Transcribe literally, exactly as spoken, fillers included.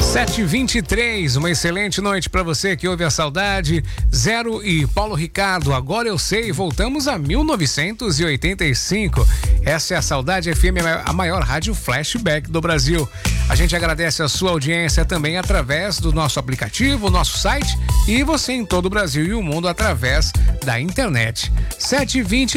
sete e vinte e três, uma excelente noite para você que ouve a Saudade. Zero e Paulo Ricardo, agora eu sei, voltamos a mil novecentos e oitenta e cinco. Essa é a Saudade F M, a maior rádio flashback do Brasil. A gente agradece a sua audiência também através do nosso aplicativo, nosso site e você em todo o Brasil e o mundo através da internet. sete e vinte